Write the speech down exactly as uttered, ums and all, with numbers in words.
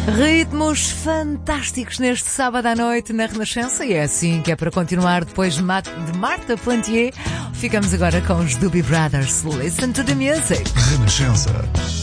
Ritmos fantásticos neste sábado à noite na Renascença, e é assim que é para continuar depois de Marta Plantier. Ficamos agora com os Doobie Brothers. Listen to the music. Renascença.